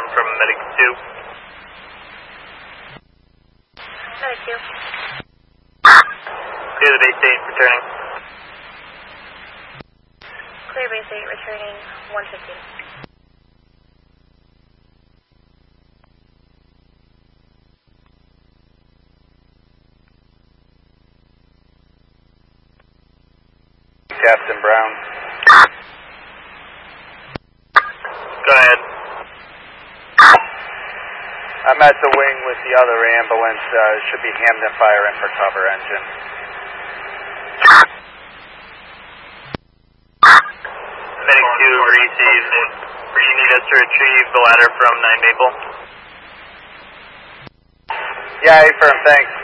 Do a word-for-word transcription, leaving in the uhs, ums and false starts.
from Medic two. Medic two. Clear the base eight, returning. Clear base eight, returning one fifty. Captain Brown. Go ahead. I'm at the wing with the other ambulance. Uh, should be Hamden Fire in for cover engine. Medic two received. Do you need us to retrieve the ladder from nine Maple? Yeah, affirm, thanks.